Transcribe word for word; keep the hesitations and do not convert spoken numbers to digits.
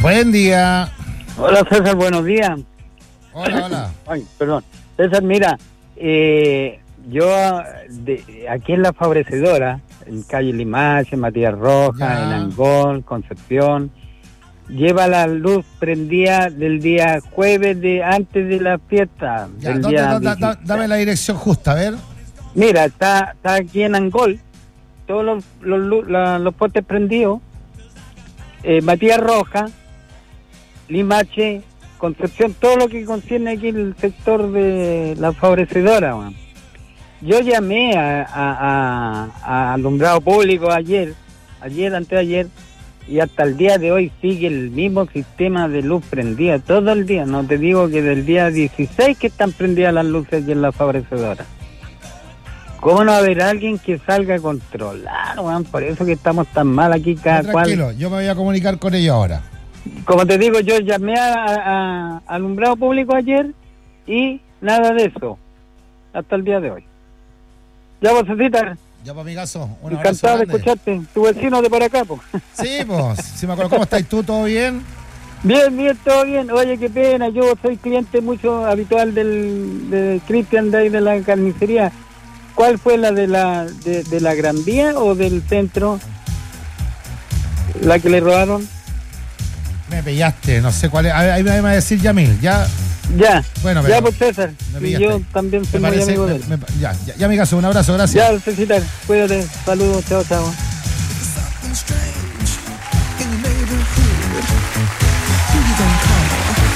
Buen día. Hola César, buenos días. Hola, hola. Ay, perdón. César, mira, eh, yo de, aquí en La Favorecedora, en calle Limache, Matías Rojas, Ya. en Angol, Concepción, lleva la luz prendida del día jueves de antes de la fiesta. Ya, del ¿dónde- día da- da- dieciséis. dame la dirección justa, a ver. Mira, está, está aquí en Angol, todos los, los, lu- la- los postes prendidos, eh, Matías Rojas, Limache, Concepción, todo lo que concierne aquí el sector de La Favorecedora. Man. Yo llamé a, a, a, a alumbrado público ayer, ayer, antes de ayer, y hasta el día de hoy sigue el mismo sistema de luz prendida, todo el día. No te digo que del día dieciséis que están prendidas las luces aquí en La Favorecedora. ¿Cómo no va a haber alguien que salga a controlar, man? Por eso que estamos tan mal aquí cada No, cual. tranquilo, yo me voy a comunicar con ellos ahora. Como te digo, yo llamé a, a, a alumbrado público ayer y nada de eso, hasta el día de hoy. Ya vos, Cecita, Ya, pues, amigazo, un abrazo encantado de grande. escucharte, tu vecino de por acá, po. Sí, pues, sí me acuerdo. ¿Cómo estás tú? ¿Todo bien? Bien, bien, todo bien. Oye, qué pena, yo soy cliente mucho habitual del de Cristian de ahí de la carnicería. ¿Cuál fue la de la de, de la Gran Vía o del centro? La que le robaron. Me pillaste, no sé cuál es. Ahí me va a decir Yamil, ya. Ya, Bueno, ya pero pues César. me Y pillaste. yo también soy Me muy parece. amigo de me- él. me- ya, ya, ya, amigazo, un abrazo, gracias. Ya, Cecita, cuídate. Saludos, chao, chao.